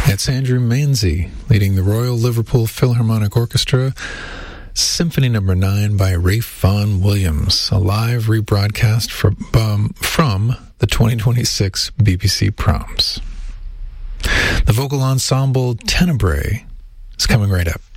It's Andrew Manzi leading the Royal Liverpool Philharmonic Orchestra, Symphony No. 9 by Ralph Vaughan Williams, a live rebroadcast from the 2026 BBC Proms. The vocal ensemble Tenebrae is coming right up.